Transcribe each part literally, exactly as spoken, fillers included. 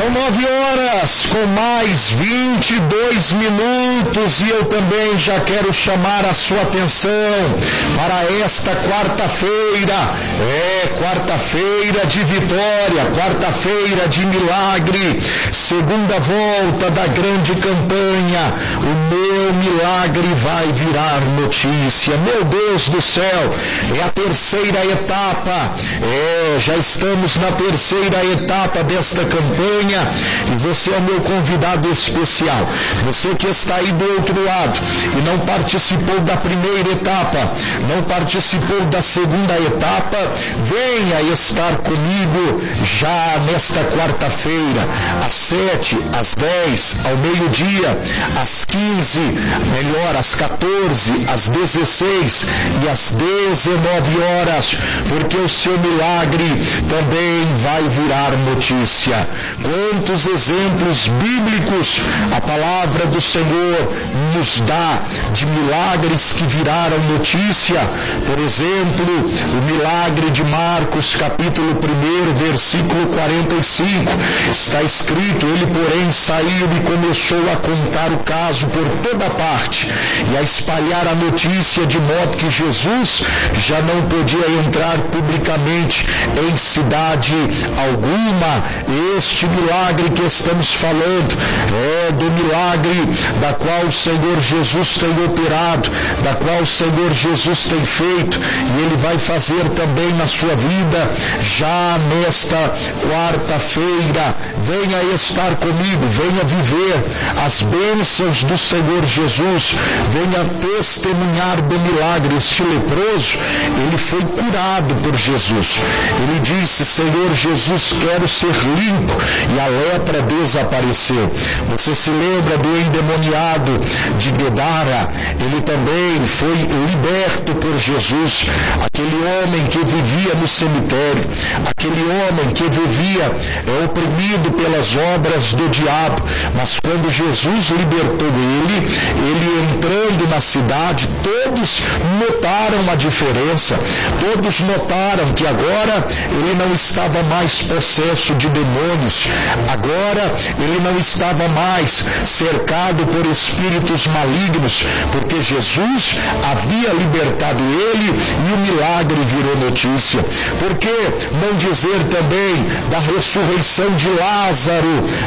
São nove horas com mais vinte e dois minutos e eu também já quero chamar a sua atenção para esta quarta-feira. É quarta-feira de vitória, quarta-feira de milagre, segunda volta da grande campanha. O meu milagre vai virar notícia. Meu Deus do céu, é a terceira etapa. É, já estamos na terceira etapa desta campanha e você é o meu convidado especial. Você que está aí do outro lado e não participou da primeira etapa, não participou da segunda etapa, venha estar comigo já nesta quarta-feira, às sete, às dez, ao meio-dia, às quinze, melhor, às quatorze, às dezesseis e às dezenove horas, porque o seu milagre também vai virar notícia. Quantos exemplos bíblicos a palavra do Senhor nos dá de milagres que viraram notícia. Por exemplo, o milagre de Marcos, capítulo um, versículo quarenta e cinco, está escrito: ele, porém, saiu e começou a contar o caso por toda parte e a espalhar a notícia, de modo que Jesus já não podia entrar publicamente em cidade alguma. Este milagre que estamos falando é do milagre da qual o Senhor Jesus tem operado, da qual o Senhor Jesus tem feito, e Ele vai fazer também na sua vida já nesta quarta-feira. Venha estar comigo, venha viver as bênçãos do Senhor Jesus, venha testemunhar do milagre. Este leproso, ele foi curado por Jesus. Ele disse: Senhor Jesus, quero ser limpo, e a lepra desapareceu. Você se lembra do endemoniado de Gadara? Ele também foi liberto por Jesus. Aquele homem que vivia no cemitério, aquele homem que vivia é, oprimido pelas obras do diabo, mas quando Jesus libertou ele, ele entrando na cidade, todos notaram a diferença, todos notaram que agora ele não estava mais possesso de demônios, agora ele não estava mais cercado por espíritos malignos, porque Jesus havia libertado ele e o milagre virou notícia. Por que não dizer também da ressurreição de Lázaro?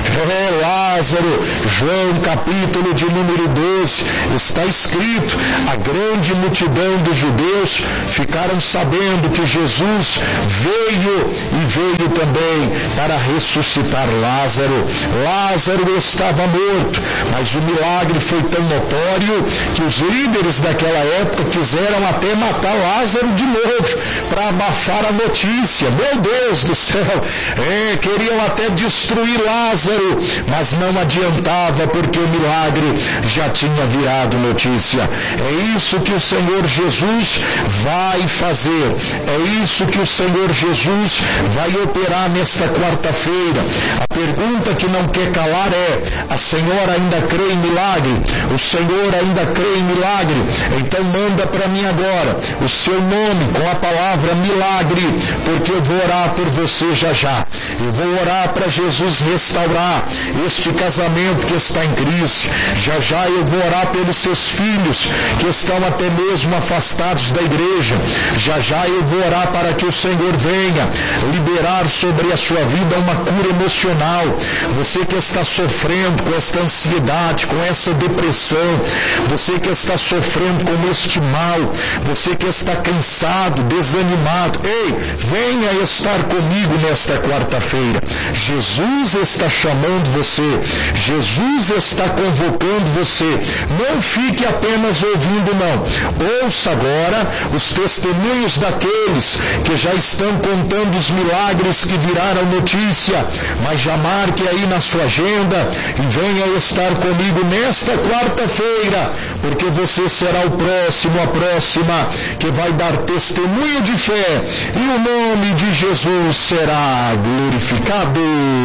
É, Lázaro, João capítulo de número doze, está escrito: a grande multidão dos judeus ficaram sabendo que Jesus veio e veio também para ressuscitar Lázaro. Lázaro estava morto, mas o milagre foi tão notório que os líderes daquela época quiseram até matar Lázaro de novo, para abafar a notícia. Meu Deus do céu, é, queriam até destruir Lázaro, mas não adiantava, porque o milagre já tinha virado notícia. É isso que o Senhor Jesus vai fazer, é isso que o Senhor Jesus vai operar nesta quarta-feira. A pergunta que não quer calar é: a senhora ainda crê em milagre? O Senhor ainda crê em milagre? Então manda para mim agora o seu nome com a palavra milagre, porque eu vou orar por você já já. Eu vou orar para Jesus restaurar este casamento que está em crise. Já já eu vou orar pelos seus filhos que estão até mesmo afastados da igreja. Já já eu vou orar para que o Senhor venha liberar sobre a sua vida uma cura emocional. Você que está sofrendo com esta ansiedade, com essa depressão, você que está sofrendo com este mal, você que está cansado, desanimado, ei, venha estar comigo nesta quarta-feira. Jesus está chamando você, Jesus está convocando você. Não fique apenas ouvindo, não. Ouça agora os testemunhos daqueles que já estão contando os milagres que viraram notícia, mas já marque aí na sua agenda e venha estar comigo nesta quarta-feira, porque você será o próximo, a próxima que vai dar testemunho de fé, e o nome de Jesus será glorificado.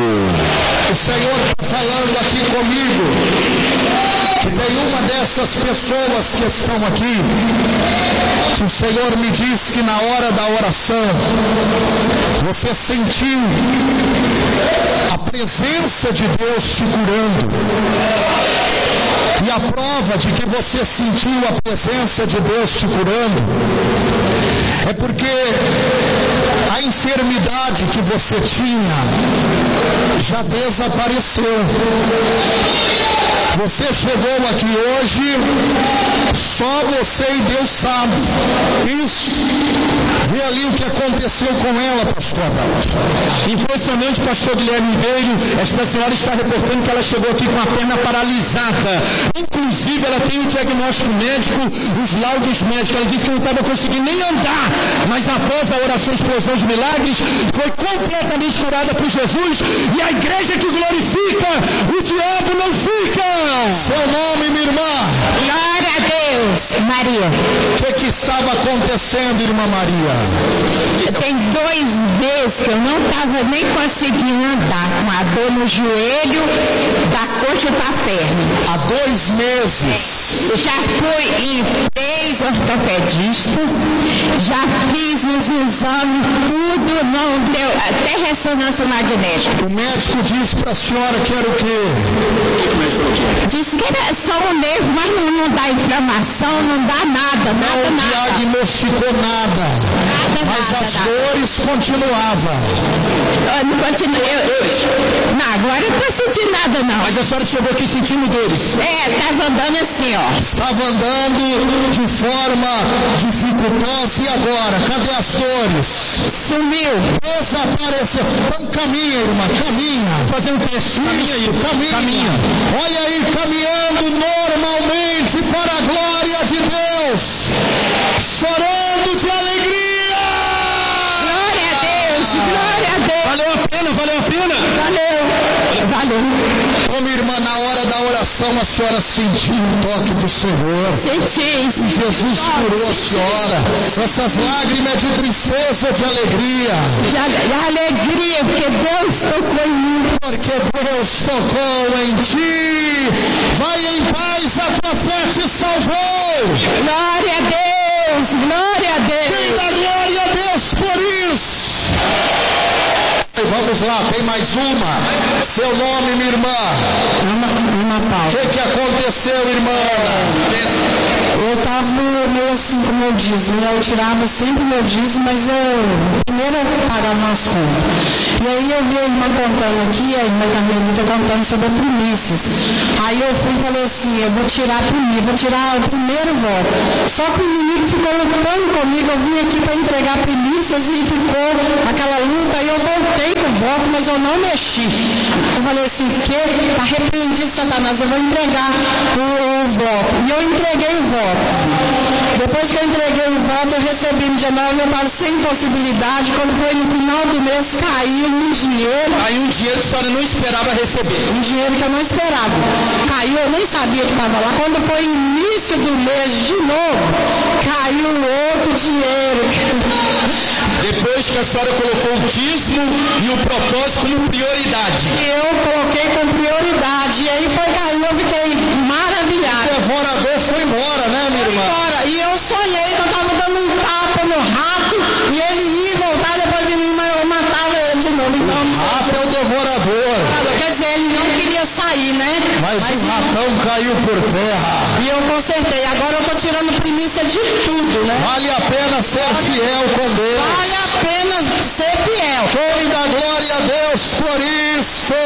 O Senhor está falando aqui comigo que tem uma dessas pessoas que estão aqui, que o Senhor me diz que na hora da oração você sentiu a presença de Deus te curando. E a prova de que você sentiu a presença de Deus te curando é porque a enfermidade que você tinha já desapareceu. Você chegou aqui hoje, só você e Deus sabe. Isso. Vê ali o que aconteceu com ela, pastor Adalto. Impressionante, pastor Guilherme Ribeiro. Esta senhora está reportando que ela chegou aqui com a perna paralisada. Inclusive, ela tem o diagnóstico médico, os laudos médicos. Ela disse que não estava conseguindo nem andar. Mas após a oração Explosão de Milagres, foi completamente curada por Jesus. E a igreja que glorifica, o diabo não fica. Seu nome, minha irmã? Glória a Deus. Maria. O que, que estava acontecendo, irmã Maria? Tem dois meses que eu não estava nem conseguindo andar, com a dor no joelho, da coxa para a perna. Há dois meses. Eu já fui em três ortopedistas, já fiz os exames, tudo não deu, até ressonância magnética. O médico disse para a senhora que era o quê? Disse que era só um nervo, mas não, não dá inflamação, não dá nada, nada, não nada. diagnosticou nada. Nada, mas nada, as nada. dores continuavam. Eu não continuo, eu, eu, não, agora eu não estou sentindo nada não. Mas a senhora chegou aqui sentindo dores? É, estava andando assim, ó. Estava andando de forma dificultosa e agora? Cadê as dores? Sumiu. Desapareceu. Então caminha, irmã, caminha. Fazer um teste. Caminha aí. Caminha. Caminha. Olha aí, caminhando normalmente para a glória de Deus. Chorando de alegria. Glória a Deus, glória a Deus. Valeu a pena, valeu a pena. Valeu, valeu. Ô minha irmã, na hora da oração a senhora sentiu o toque do Senhor. Senti. Jesus curou a senhora. Essas lágrimas de tristeza ou de alegria? De, de alegria, porque Deus tocou em mim. Porque Deus tocou em ti. Vai em paz, a tua fé te salvou. Glória a Deus, glória a Deus. Quem dá glória a Deus por isso? Vamos lá, tem mais uma. Seu nome, minha irmã? Ana, Ana Paula. O que, que aconteceu, irmã? Eu estava meio assim com o meu dízimo. Eu tirava sempre meu dízimo, mas eu primeiro eu pagava umas contas. E aí eu vi a irmã contando aqui, a irmã Carmelita contando sobre a primícias. Aí eu fui e falei assim, eu vou tirar a primícia, vou tirar o primeiro voto. Só que o inimigo ficou lutando comigo, eu vim aqui para entregar primícias e ficou aquela luta, e eu voltei com o voto, mas eu não mexi. Eu falei assim, que está repreendido Satanás, eu vou entregar o, o voto. E eu entreguei o voto. Depois que eu entreguei o voto, eu recebi no dia nove, eu estava sem possibilidade. Quando foi no final do mês, caiu um dinheiro. Aí um dinheiro que a senhora não esperava receber. Um dinheiro que eu não esperava. Caiu, eu nem sabia que estava lá. Quando foi início do mês de novo, caiu outro dinheiro. Depois que a senhora colocou o dízimo e o propósito como prioridade. Eu coloquei com prioridade. E aí foi caindo, eu fiquei maravilhada. O devorador foi embora, né, minha irmã? Foi embora. E eu sonhei que eu estava dando um tapa no rato e ele ia voltar, depois de mim eu matava ele de novo. Então, o rato é o devorador. Quer dizer, ele não queria sair, né? Mas, Mas o ratão ele... caiu por terra. E eu consertei. Agora eu estou tirando primícia de tudo, né? Vale a pena ser vale, fiel com Deus. Vale a pena ser fiel. Foi da glória a Deus por isso.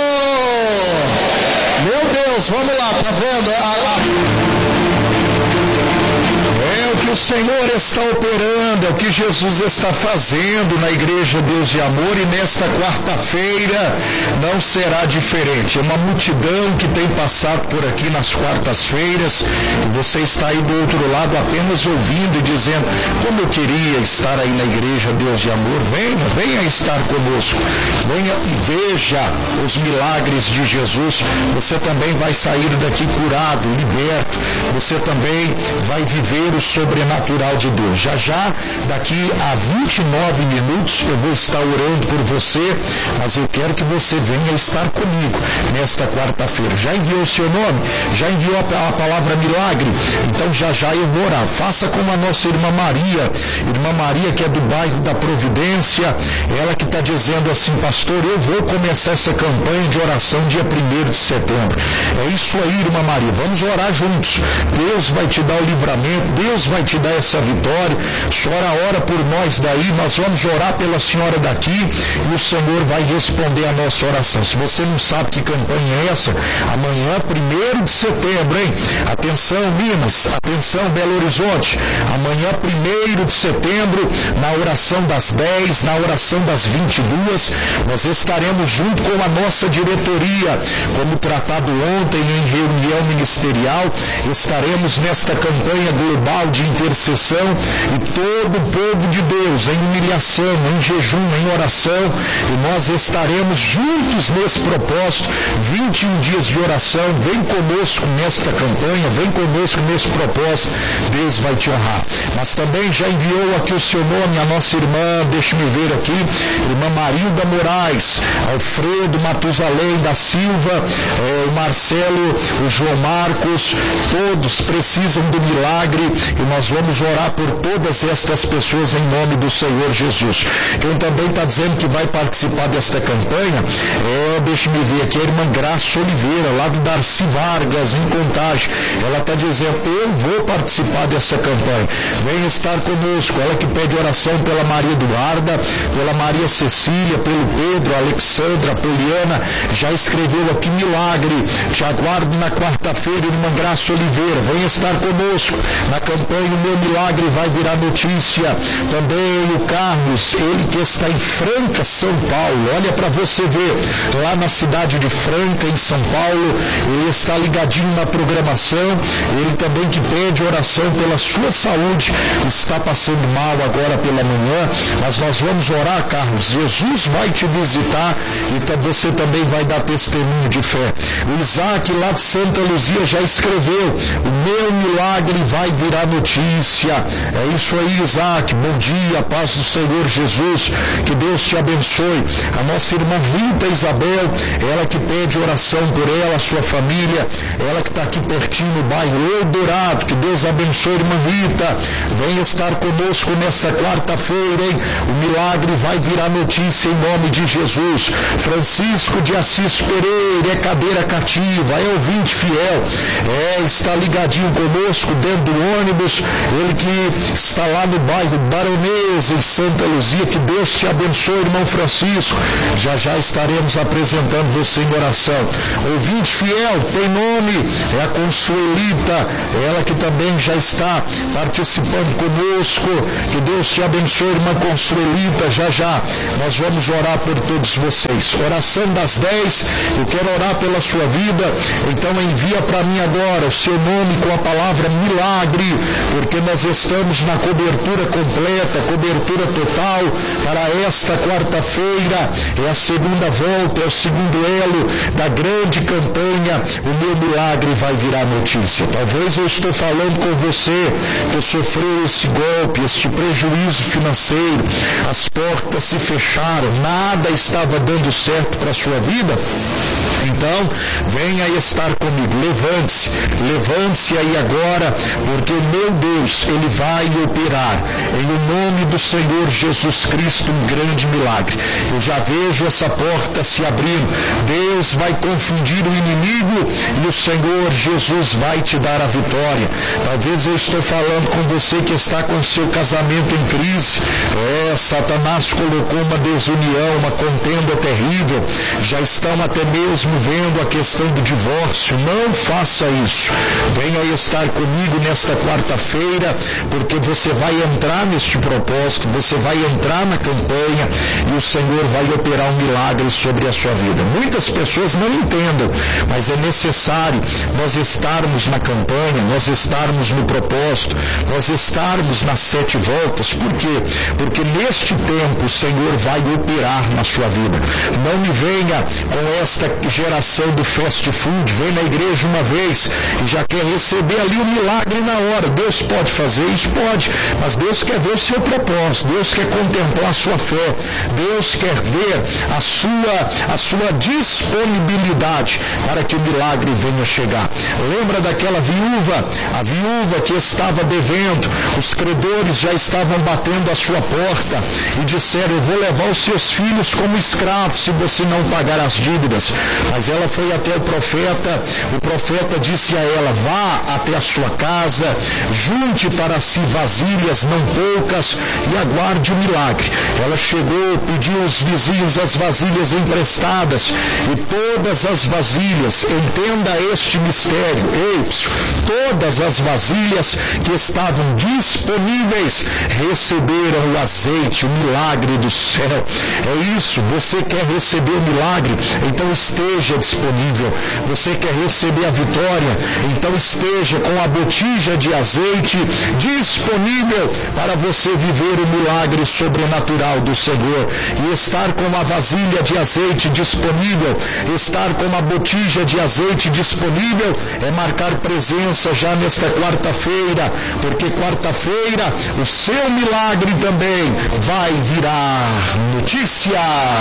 Meu Deus, vamos lá, tá vendo? A, a... É o que o Senhor está operando, é o que Jesus está fazendo na Igreja Deus de Amor, e nesta quarta-feira não será diferente. É uma multidão que tem passado por aqui nas quartas-feiras, e você está aí do outro lado apenas ouvindo e dizendo, como eu queria estar aí na Igreja Deus de Amor. Venha, venha estar conosco, venha e veja os milagres de Jesus. Você também vai sair daqui curado, liberto, você também vai viver o sobrenatural sobrenatural de Deus. Já já, daqui a vinte e nove minutos, eu vou estar orando por você, mas eu quero que você venha estar comigo nesta quarta-feira. Já enviou o seu nome? Já enviou a palavra milagre? Então já já eu vou orar. Faça como a nossa irmã Maria, irmã Maria que é do bairro da Providência, ela que está dizendo assim: pastor, eu vou começar essa campanha de oração dia primeiro de setembro. É isso aí, irmã Maria, vamos orar juntos. Deus vai te dar o livramento, Deus vai te dar essa vitória. A senhora ora por nós daí, nós vamos orar pela senhora daqui e o Senhor vai responder a nossa oração. Se você não sabe que campanha é essa, amanhã, primeiro de setembro, hein? Atenção, Minas, atenção, Belo Horizonte, amanhã, primeiro de setembro, na oração das dez, na oração das vinte e duas, nós estaremos junto com a nossa diretoria, como tratado ontem em reunião ministerial, estaremos nesta campanha global de intercessão e todo o povo de Deus em humilhação, em jejum, em oração, e nós estaremos juntos nesse propósito, vinte e um dias de oração. Vem conosco nesta campanha, vem conosco nesse propósito, Deus vai te honrar. Mas também já enviou aqui o seu nome, a nossa irmã, deixe-me ver aqui, irmã Marilda Moraes, Alfredo Matusalém da Silva, eh, o Marcelo, o João Marcos, todos precisam do milagre e nós vamos orar por todas estas pessoas em nome do Senhor Jesus. Quem também está dizendo que vai participar desta campanha, é, deixe-me ver aqui, a irmã Graça Oliveira, lá do Darcy Vargas, em Contagem. Ela está dizendo: eu vou participar dessa campanha, vem estar conosco. Ela que pede oração pela Maria Eduarda, pela Maria Cecília, pelo Pedro, Alexandra, Poliana, já escreveu aqui milagre. Te aguardo na quarta-feira, irmã Graça Oliveira, vem estar conosco na campanha, o meu milagre vai virar notícia. Também o Carlos, ele que está em Franca, São Paulo, olha para você ver, lá na cidade de Franca, em São Paulo, ele está ligadinho na programação, ele também que pede oração pela sua saúde, está passando mal agora pela manhã, mas nós vamos orar, Carlos, Jesus vai te visitar e você também vai dar testemunho de fé. O Isaac lá de Santa Luzia já escreveu: o meu milagre vai virar notícia. É isso aí, Isaac, bom dia, paz do Senhor Jesus, que Deus te abençoe. A nossa irmã Rita Isabel, ela que pede oração por ela, a sua família, ela que está aqui pertinho no bairro Eldorado, que Deus abençoe, irmã Rita, vem estar conosco nessa quarta-feira, hein? O milagre vai virar notícia em nome de Jesus. Francisco de Assis Pereira, é cadeira cativa, é ouvinte fiel, é, está ligadinho conosco dentro do ônibus, ele que está lá no bairro Baronesa, em Santa Luzia, que Deus te abençoe, irmão Francisco, já já estaremos apresentando você em oração. Ouvinte fiel, tem nome, é a Consuelita, ela que também já está participando conosco, que Deus te abençoe, irmã Consuelita, já já nós vamos orar por todos vocês. Oração das dez, eu quero orar pela sua vida, então envia para mim agora o seu nome com a palavra milagre, porque nós estamos na cobertura completa, cobertura total para esta quarta-feira, é a segunda volta, é o segundo elo da grande campanha, o meu milagre vai virar notícia. Talvez eu estou falando com você que sofreu esse golpe, esse prejuízo financeiro, as portas se fecharam, nada estava dando certo para a sua vida. Então, venha estar comigo, levante-se, levante-se aí agora, porque o meu Deus, Ele vai operar, em nome do Senhor Jesus Cristo, um grande milagre. Eu já vejo essa porta se abrindo, Deus vai confundir o inimigo e o Senhor Jesus vai te dar a vitória. Talvez eu estou falando com você que está com seu casamento em crise, é, Satanás colocou uma desunião, uma contenda terrível, já estão até mesmo vendo a questão do divórcio. Não faça isso, venha estar comigo nesta quarta-feira, porque você vai entrar neste propósito, você vai entrar na campanha e o Senhor vai operar um milagre sobre a sua vida. Muitas pessoas não entendem, mas é necessário nós estarmos na campanha, nós estarmos no propósito, nós estarmos nas sete voltas. Por quê? Porque neste tempo o Senhor vai operar na sua vida. Não me venha com esta geração do fast food, vem na igreja uma vez e já quer receber ali o milagre na hora. Deus pode fazer isso? Pode, mas Deus quer ver o seu propósito, Deus quer contemplar a sua fé, Deus quer ver a sua, a sua disponibilidade para que o milagre venha chegar. Lembra daquela viúva, a viúva que estava devendo, os credores já estavam batendo a sua porta e disseram: eu vou levar os seus filhos como escravos se você não pagar as dívidas. Mas ela foi até o profeta, o profeta disse a ela: vá até a sua casa, junte para si vasilhas não poucas e aguarde o milagre. Ela chegou, pediu aos vizinhos as vasilhas emprestadas, e todas as vasilhas, entenda este mistério, ei, todas as vasilhas que estavam disponíveis receberam o azeite, o milagre do céu. É isso, você quer receber o milagre? Então esteja disponível. Você quer receber a vitória? Então esteja com a botija de azeite disponível para você viver o milagre sobrenatural do Senhor. E estar com a vasilha de azeite disponível, estar com a botija de azeite disponível é marcar presença já nesta quarta-feira, porque quarta-feira o seu milagre também vai virar notícia.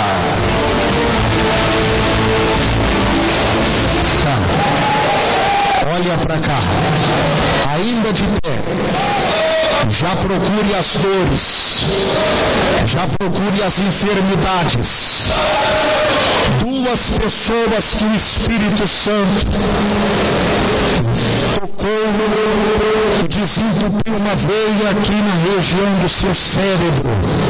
Tá. Olha para cá, ainda de pé, já procure as dores, já procure as enfermidades. Duas pessoas que o Espírito Santo tocou e desentupiu uma veia aqui na região do seu cérebro.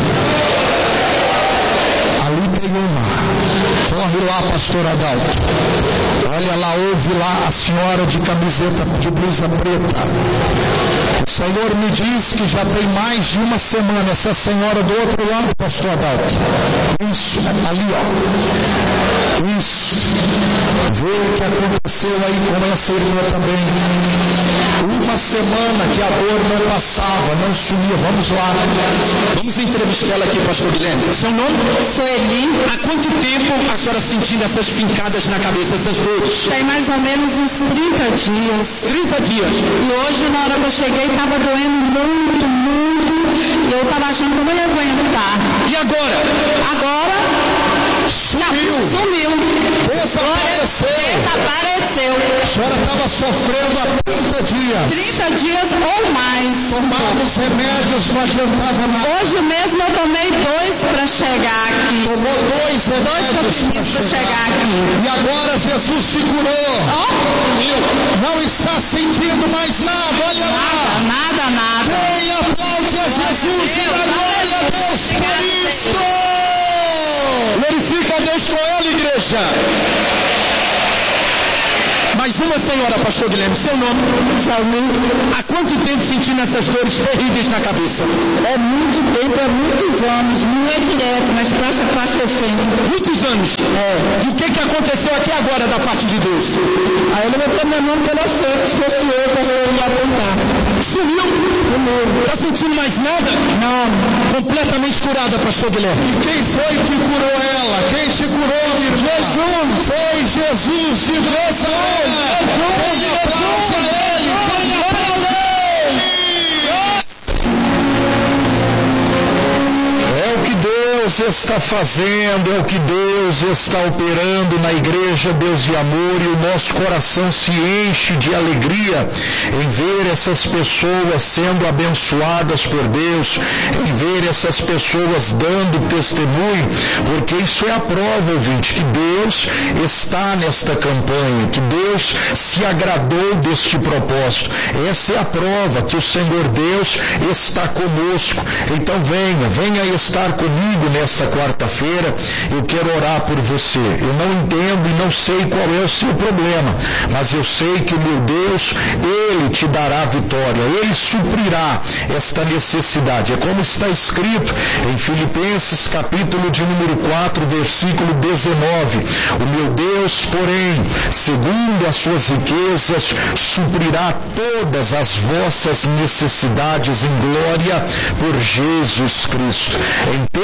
Ali tem uma. Corre lá, pastor Adalto. Olha lá, ouve lá a senhora de camiseta, de blusa preta. O Senhor me diz que já tem mais de uma semana. Essa senhora do outro lado, pastor Adalto. Isso, ali ó. Isso. Vê o que aconteceu aí com essa irmã também. Uma semana que a dor não passava, não sumia. Vamos lá. Vamos entrevistar ela aqui, pastor Guilherme. Seu nome? Sueli. Há quanto tempo a senhora sentindo essas fincadas na cabeça, essas dores? Tem mais ou menos uns trinta dias. trinta dias. E hoje, na hora que eu cheguei, estava doendo muito, muito. E eu estava achando que eu não ia aguentar. E agora? Agora, Sumiu. Não, sumiu. Desapareceu. Desapareceu. A senhora estava sofrendo há trinta dias. trinta dias ou mais. Tomava os remédios, não adiantava nada. Hoje mesmo eu tomei dois para chegar aqui. Tomou dois remédios para chegar. chegar aqui. E agora Jesus se curou. Oh. Não está sentindo mais nada, olha nada, lá. Nada, nada. Quem aplaude a Jesus e dá glória a Deus por isso. Glorifica a Deus com ela, igreja. Mais uma senhora, pastor Guilherme, seu nome? Salmim. Há quanto tempo sentindo essas dores terríveis na cabeça? É muito tempo, é muitos anos. Não é direto, mas passa, passa sempre. Muitos anos? É. E o que, que aconteceu aqui agora da parte de Deus? Aí ele botou meu nome pela frente, se fosse eu, para eu ia apontar. Sumiu? Sumiu. Está sentindo mais nada? Não. Completamente curada, pastor Guilherme. E quem foi que curou ela? Quem te curou, minha irmã? Jesus. Foi Jesus de Nazaré. Quem aplaude a ele? Quem aplaude a ele? É o que Deus está fazendo, é o que Deus está operando na igreja Deus de Amor, e o nosso coração se enche de alegria em ver essas pessoas sendo abençoadas por Deus, em ver essas pessoas dando testemunho, porque isso é a prova, ouvinte, que Deus está nesta campanha, que Deus se agradou deste propósito. Essa é a prova que o Senhor Deus está conosco. Então venha, venha estar comigo nesta quarta-feira. Eu quero orar por você. Eu não entendo e não sei qual é o seu problema, mas eu sei que o meu Deus, Ele te dará vitória, Ele suprirá esta necessidade. É como está escrito em Filipenses capítulo de número quatro, versículo dezenove. O meu Deus, porém, segundo as suas riquezas, suprirá todas as vossas necessidades em glória por Jesus Cristo. Entenda o que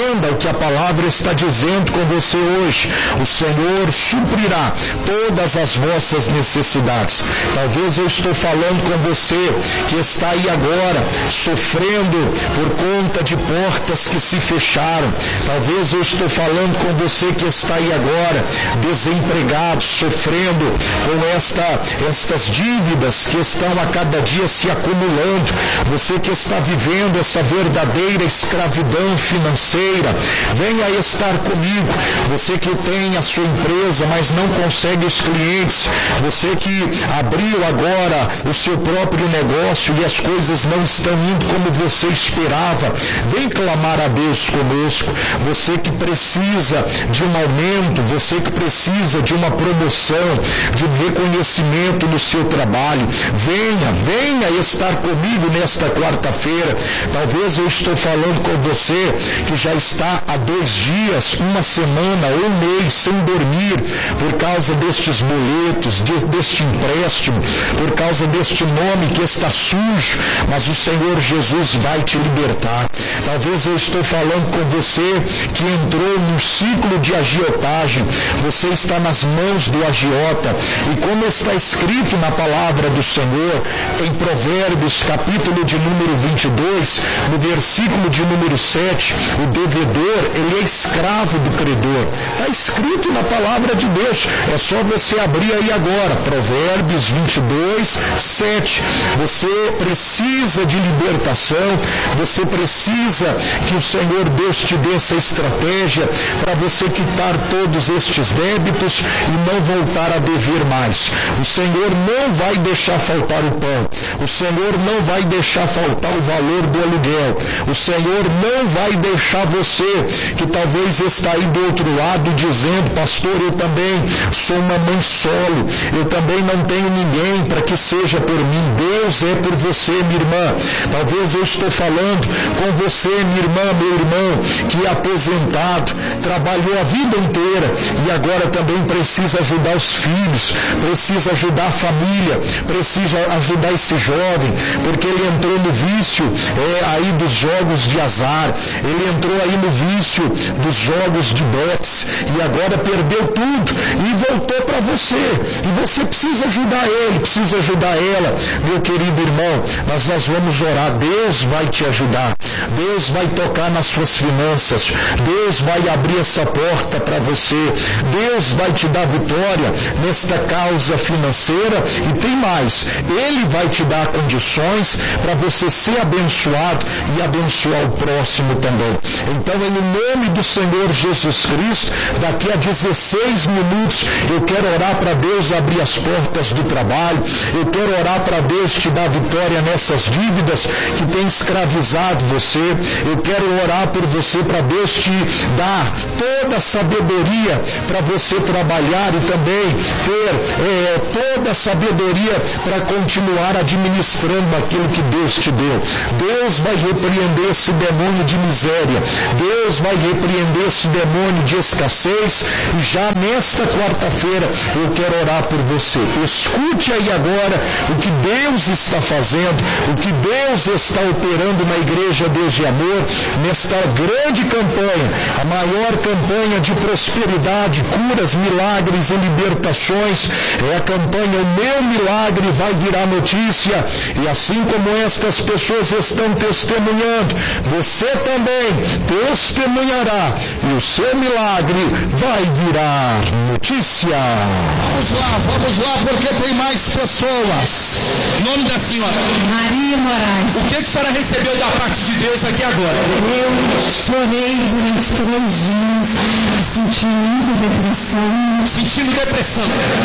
a palavra está dizendo com você hoje: o Senhor suprirá todas as vossas necessidades. Talvez eu estou falando com você que está aí agora sofrendo por conta de portas que se fecharam. Talvez eu estou falando com você que está aí agora desempregado, sofrendo com esta, estas dívidas que estão a cada dia se acumulando. Você que está vivendo essa verdadeira escravidão financeira, venha estar comigo. Você que tem a sua empresa, mas não consegue os clientes. Você que abriu agora o seu próprio negócio e as coisas não estão indo como você esperava. Vem clamar a Deus conosco. Você que precisa de um aumento, você que precisa de uma promoção, de um reconhecimento no seu trabalho, venha, venha estar comigo nesta quarta-feira. Talvez eu estou falando com você que já está há dois dias, uma semana ou um mês sem dormir por causa destes boletos, de, deste empréstimo, por causa deste nome que está sujo, mas o Senhor Jesus vai te libertar. Talvez eu estou falando com você que entrou num ciclo de agiotagem. Você está nas mãos do agiota, e como está escrito na palavra do Senhor, em Provérbios, capítulo de número vinte e dois, no versículo de número sete, o devedor, ele é escravo do credor. Está escrito na palavra de Deus, é só você abrir aí agora, Provérbios vinte e dois, sete. Você precisa de libertação, você precisa que o Senhor Deus te dê essa estratégia para você quitar todos estes débitos e não voltar a dever mais. O Senhor não vai deixar faltar o pão, o Senhor não vai deixar faltar o valor do aluguel, o Senhor não vai deixar você que talvez está aí do outro lado dizendo: pastor, eu também sou uma mãe solo, eu também não tenho ninguém para que seja por mim. Deus é por você, minha irmã. Talvez eu estou falando com você, minha irmã, meu irmão, que é aposentado, trabalhou a vida inteira e agora também precisa ajudar os filhos, precisa ajudar a família, precisa ajudar esse jovem, porque ele entrou no vício é, aí dos jogos de azar, ele entrou aí no vício dos jogos de bets e agora perdeu tudo e voltou para você, e você precisa ajudar ele, precisa ajudar ela, meu querido irmão. Mas nós vamos orar. Deus vai te ajudar, Deus vai tocar nas suas finanças, Deus vai abrir essa porta para você, Deus vai te dar vitória nesta causa financeira, e tem mais, Ele vai te dar condições para você ser abençoado e abençoar o próximo também. Então, em nome do Senhor Jesus Cristo, daqui a dezesseis minutos eu quero orar para Deus abrir as portas do trabalho, eu quero orar para Deus te dar vitória nessas dívidas que tem escravizado você, eu quero orar por você para Deus te dar toda a sabedoria para você trabalhar e também ter é, toda a sabedoria para continuar administrando aquilo que Deus te deu. Deus vai repreender esse demônio de miséria, Deus vai repreender esse demônio de escassez, e já nesta quarta-feira eu quero orar por você. Escute aí agora o que Deus está fazendo, o que Deus está operando na Igreja Deus de Amor, nesta grande campanha, a maior campanha de prosperidade, curas, milagres e libertações. É a campanha O Meu Milagre Vai Virar Notícia, e assim como estas pessoas estão testemunhando, você também testemunhará, e o seu milagre vai virar notícia. Vamos lá, vamos lá, porque tem mais pessoas. Nome da senhora? Maria Moraes. O que, que a senhora recebeu da parte de Deus aqui agora? Eu chorei durante três dias, senti muita depressão. Sentindo depressão?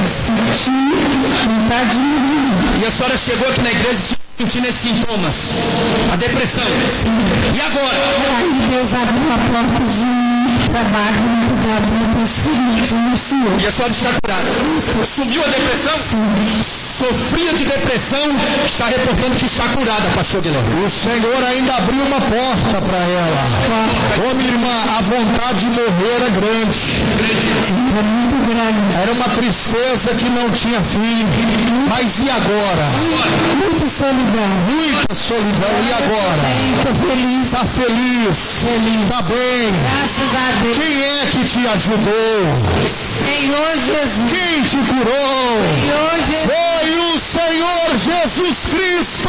Senti vontade de morrer. E a senhora chegou aqui na igreja sentindo esses sintomas? A depressão? E agora? Aí Deus abriu a porta de trabalho no cuidado de uma pessoa, no Senhor. E a senhora está curada? Sumiu a depressão? Sim. Sofria de depressão, está reportando que está curada, pastor Guilherme. O Senhor ainda abriu uma porta para ela. Ô, minha irmã, a vontade de morrer era grande. Era muito grande. Era uma tristeza que não tinha fim. Mas e agora? Muita solidão. Muita solidão. E agora? Estou feliz. Está feliz? Feliz. Está bem? Graças a Deus. Quem é que te ajudou? Senhor Jesus. Quem te curou? Senhor Jesus. Foi o Senhor Jesus Cristo!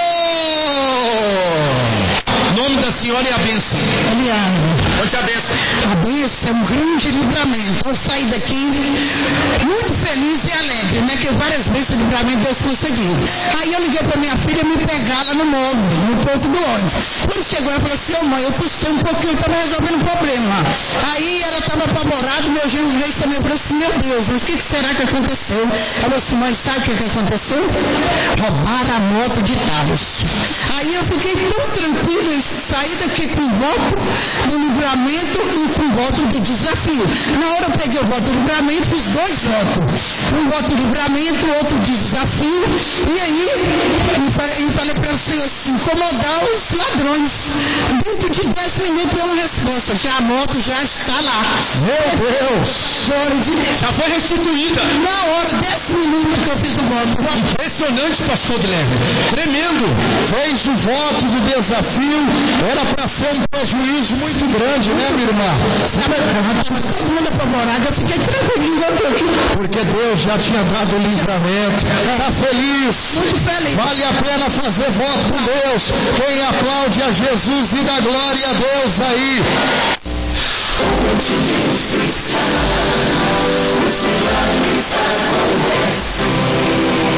O nome da senhora é a bênção. Eliane. Onde a bênção? A bênção é um grande livramento. Eu saí daqui muito feliz e alegre, né? Que várias bênçãos de livramento Deus conseguiu. Aí eu liguei para minha filha me pegar lá no móvel, no ponto do ônibus. Quando chegou, ela falou assim: ô mãe, eu custei um pouquinho, estava resolvendo um problema. Aí ela estava apavorada, meu genro veio também falou assim: meu Deus, mas o que, que será que aconteceu? Ela falou assim: mãe, sabe o que, que aconteceu? Roubaram a moto de Talos. Aí eu fiquei tão tranquila e saí daqui com voto do livramento e com voto do desafio. Na hora eu peguei o voto do livramento, fiz dois votos. Um voto do livramento, outro de desafio. E aí eu falei, eu falei para ela assim, incomodar os ladrões. Dentro de dez minutos deu uma resposta. Já a moto já está lá. Meu Deus! Já foi restituída. Na hora, dez minutos que eu fiz o voto. Impressionante, pastor Guilherme. Tremendo. Fez o voto do desafio. Era para ser um prejuízo muito grande, né, minha irmã? Estava todo mundo apavorado. Eu fiquei tranquilo. Porque Deus já tinha dado o livramento. Está feliz? Muito feliz. Vale a pena fazer voto com Deus. Quem aplaude a Jesus e dá glória a Deus aí. Onde Deus está, os milagres acontecem.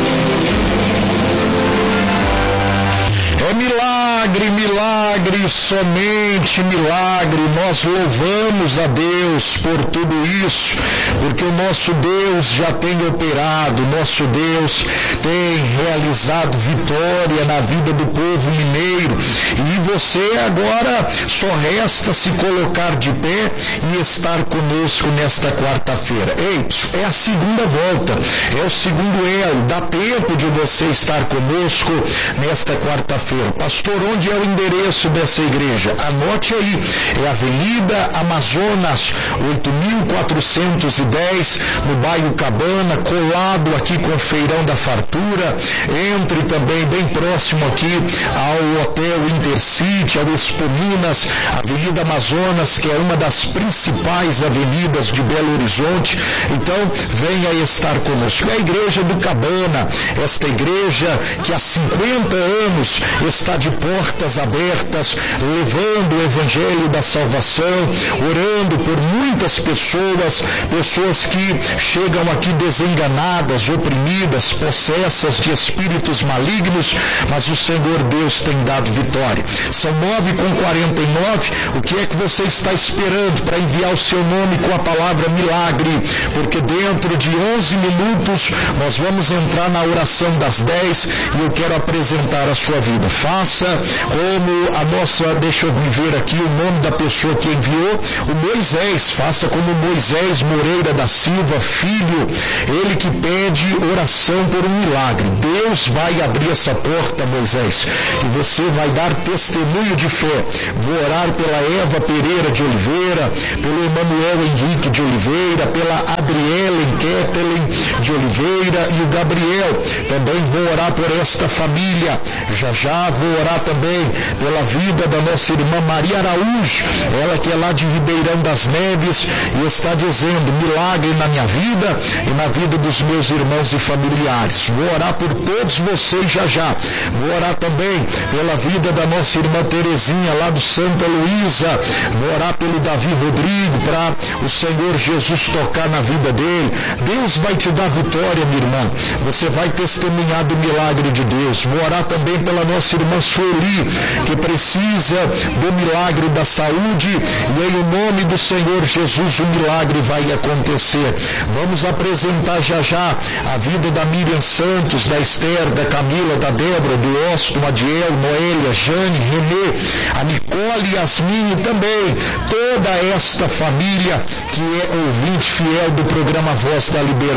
É milagre, milagre, somente milagre. Nós louvamos a Deus por tudo isso, porque o nosso Deus já tem operado, nosso Deus tem realizado vitória na vida do povo mineiro. E você agora só resta se colocar de pé e estar conosco nesta quarta-feira. Ei, é a segunda volta, é o segundo elo. Dá tempo de você estar conosco nesta quarta-feira. Pastor, onde é o endereço dessa igreja? Anote aí, é Avenida Amazonas, oito mil quatrocentos e dez, no bairro Cabana, colado aqui com o Feirão da Fartura. Entre também bem próximo aqui ao Hotel Intercity, ao Expo Minas, Avenida Amazonas, que é uma das principais avenidas de Belo Horizonte. Então, venha estar conosco. É a igreja do Cabana, esta igreja que há cinquenta anos está de portas abertas, levando o evangelho da salvação, orando por muitas pessoas, pessoas que chegam aqui desenganadas, oprimidas, possessas de espíritos malignos, mas o Senhor Deus tem dado vitória. São nove com quarenta e nove, o que é que você está esperando para enviar o seu nome com a palavra milagre? Porque dentro de onze minutos nós vamos entrar na oração das dez e eu quero apresentar a sua vida. Faça como a nossa, deixa eu ver aqui o nome da pessoa que enviou, o Moisés. Faça como Moisés Moreira da Silva, filho, ele que pede oração por um milagre. Deus vai abrir essa porta, Moisés, e você vai dar testemunho de fé. Vou orar pela Eva Pereira de Oliveira, pelo Emanuel Henrique de Oliveira, pela Adrielen Kettelen de Oliveira e o Gabriel. Também vou orar por esta família. Já já vou orar também pela vida da nossa irmã Maria Araújo, ela que é lá de Ribeirão das Neves e está dizendo: milagre na minha vida e na vida dos meus irmãos e familiares. Vou orar por todos vocês já já. Vou orar também pela vida da nossa irmã Terezinha lá do Santa Luísa. Vou orar pelo Davi Rodrigo, para o Senhor Jesus tocar na vida dele. Deus vai te dar vitória, minha irmã. Você vai testemunhar do milagre de Deus. Vou orar também pela nossa irmã Sueli, que precisa do milagre da saúde, e em nome do Senhor Jesus o milagre vai acontecer. Vamos apresentar já já a vida da Miriam Santos, da Esther, da Camila, da Débora, do Austin, Adiel, Noélia, Jane, Renê, a Nicole, Yasmin e também toda esta família que é ouvinte fiel do programa Voz da Libertação.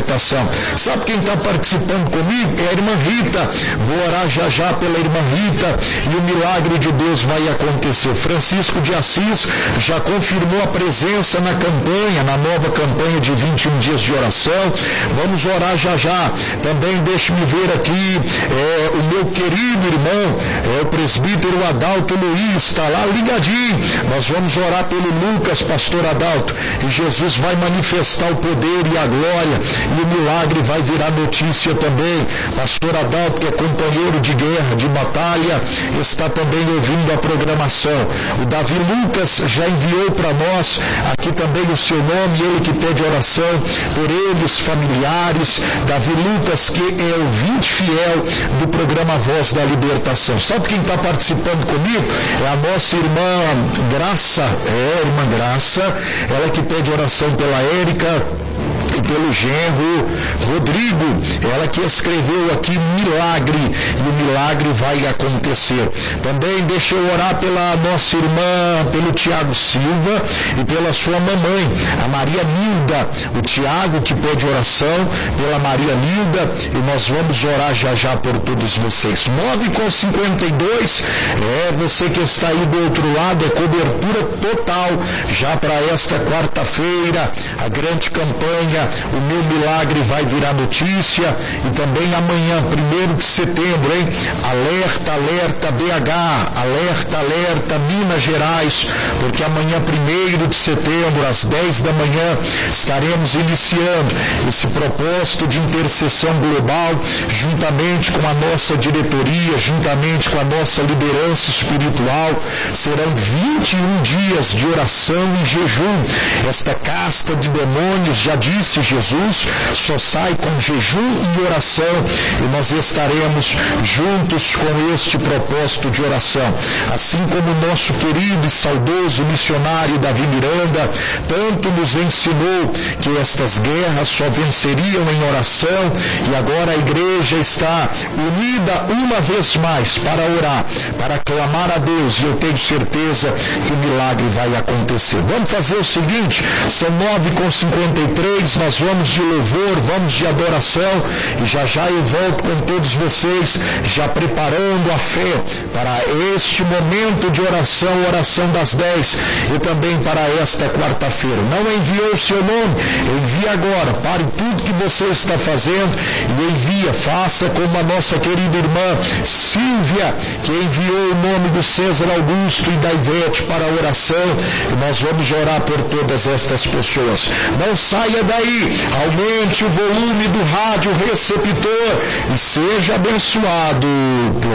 oração. Sabe quem está participando comigo? É a irmã Rita. Vou orar já já pela irmã Rita e o milagre de Deus vai acontecer. Francisco de Assis já confirmou a presença na campanha, na nova campanha de vinte e um dias de oração. Vamos orar já já. Também deixe-me ver aqui é, o meu querido irmão, é, o presbítero Adalto Luiz, está lá ligadinho. Nós vamos orar pelo Lucas, pastor Adalto, e Jesus vai manifestar o poder e a glória, e o milagre vai virar notícia também. Pastor Adalto, que é companheiro de guerra, de batalha, está também ouvindo a programação. O Davi Lucas já enviou para nós aqui também o seu nome, ele que pede oração por ele, os familiares. Davi Lucas, que é ouvinte fiel do programa Voz da Libertação. Sabe quem está participando comigo? É a nossa irmã Graça, é, irmã Graça, ela que pede oração pela Érica e pelo genro Rodrigo, ela que escreveu aqui milagre, e o milagre vai acontecer. Também deixa eu orar pela nossa irmã, pelo Tiago Silva e pela sua mamãe, a Maria Nilda, o Tiago que pede oração pela Maria Nilda, e nós vamos orar já já por todos vocês. nove com cinquenta e dois, é você que está aí do outro lado, é cobertura total já para esta quarta-feira, a grande campanha, o meu milagre vai virar notícia, e também amanhã, primeiro de setembro, hein? Alerta, alerta B H, alerta, alerta Minas Gerais, porque amanhã, primeiro de setembro, às dez da manhã, estaremos iniciando esse propósito de intercessão global, juntamente com a nossa diretoria, juntamente com a nossa liderança espiritual. Serão vinte e um dias de oração e jejum. Esta casta de demônios, já disse Jesus, só sai com jejum e oração, e nós estaremos juntos com este propósito de oração. Assim como o nosso querido e saudoso missionário Davi Miranda tanto nos ensinou que estas guerras só venceriam em oração, e agora a igreja está unida uma vez mais para orar, para clamar a Deus, e eu tenho certeza que o milagre vai acontecer. Vamos fazer o seguinte, são nove com cinquenta e três, nós vamos de louvor, vamos de adoração, e já já eu volto com todos vocês, já preparando a fé para este momento de oração, oração das dez, e também para esta quarta-feira. Não enviou o seu nome? Envia agora, pare tudo que você está fazendo e envia, faça como a nossa querida irmã Silvia, que enviou o nome do César Augusto e da Ivete para a oração, e nós vamos orar por todas estas pessoas. Não saia daí, aumente o volume do rádio receptor e seja abençoado por